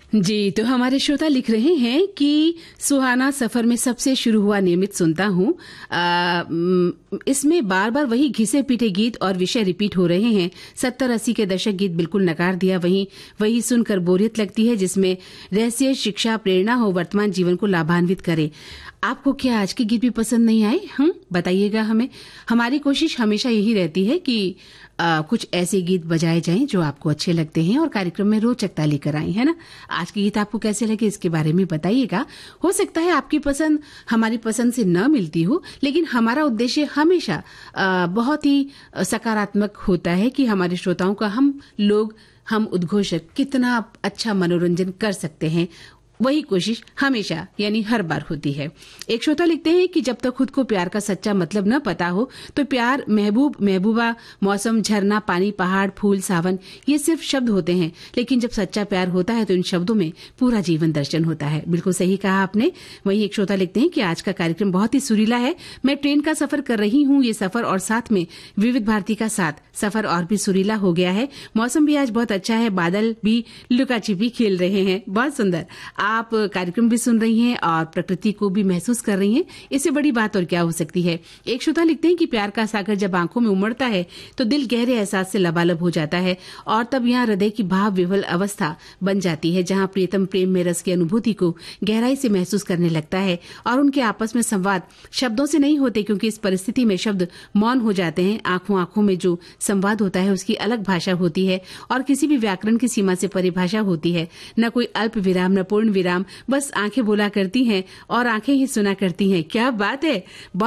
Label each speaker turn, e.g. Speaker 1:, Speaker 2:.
Speaker 1: जी, तो हमारे श्रोता लिख रहे हैं कि सुहाना सफर में सबसे शुरू हुआ नियमित सुनता हूँ। इसमें बार बार वही घिसे पीटे गीत और विषय रिपीट हो रहे हैं। 70-80 के दशक गीत बिल्कुल नकार दिया। वही सुनकर बोरियत लगती है, जिसमें रहस्य, शिक्षा, प्रेरणा हो, वर्तमान जीवन को लाभान्वित करे। आपको क्या आज के गीत भी पसंद नहीं आए? बताइएगा हमें। हमारी कोशिश हमेशा यही रहती है कि कुछ ऐसे गीत बजाए जाएं जो आपको अच्छे लगते हैं और कार्यक्रम में रोचकता लेकर आए, है ना। आज के गीत आपको कैसे लगे इसके बारे में बताइएगा। हो सकता है आपकी पसंद हमारी पसंद से न मिलती हो, लेकिन हमारा उद्देश्य हमेशा बहुत ही सकारात्मक होता है कि हमारे श्रोताओं का हम उद्घोषक कितना अच्छा मनोरंजन कर सकते हैं। वही कोशिश हमेशा यानी हर बार होती है। एक श्रोता लिखते हैं कि जब तक खुद को प्यार का सच्चा मतलब न पता हो तो प्यार, महबूब, महबूबा, मौसम, झरना, पानी, पहाड़, फूल, सावन ये सिर्फ शब्द होते हैं, लेकिन जब सच्चा प्यार होता है तो इन शब्दों में पूरा जीवन दर्शन होता है। बिल्कुल सही कहा आपने। वहीं एक श्रोता लिखते हैं कि आज का कार्यक्रम बहुत ही सुरीला है। मैं ट्रेन का सफर कर रही हूँ। ये सफर और साथ में विविध भारती का साथ सफर और भी सुरीला हो गया है। मौसम भी आज बहुत अच्छा है। बादल भी लुका छिपी खेल रहे हैं। बहुत सुंदर। आप कार्यक्रम भी सुन रही हैं और प्रकृति को भी महसूस कर रही हैं। इससे बड़ी बात और क्या हो सकती है। एक श्रोता लिखते हैं कि प्यार का सागर जब आंखों में उमड़ता है तो दिल गहरे एहसास से लबालब हो जाता है और तब यहाँ हृदय की भाव विह्वल अवस्था बन जाती है, जहाँ प्रियतम प्रेम में रस की अनुभूति को गहराई से महसूस करने लगता है और उनके आपस में संवाद शब्दों से नहीं होते, क्योंकि इस परिस्थिति में शब्द मौन हो जाते हैं। आंखों आंखों में जो संवाद होता है उसकी अलग भाषा होती है और किसी भी व्याकरण की सीमा से परिभाषा होती है। न कोई अल्प विराम, न पूर्ण विराम, बस आंखें बोला करती हैं और आंखें ही सुना करती हैं। क्या बात है।